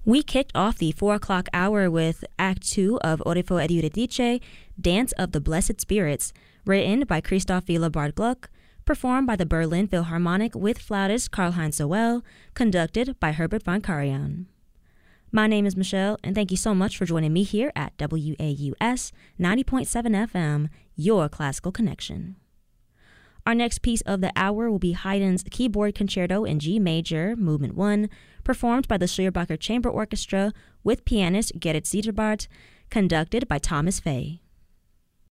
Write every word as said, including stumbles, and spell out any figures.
We kicked off the four o'clock hour with Act two of Orefo ed Eurydice, Dance of the Blessed Spirits, written by Christoph Willibald Gluck, performed by the Berlin Philharmonic with flautist Karl-Heinz Zoell, conducted by Herbert von Karajan. My name is Michelle, and thank you so much for joining me here at W A U S ninety point seven F M, your classical connection. Our next piece of the hour will be Haydn's Keyboard Concerto in G Major, Movement one, performed by the Schleiermacher Chamber Orchestra with pianist Gerrit Cederbart, conducted by Thomas Fay.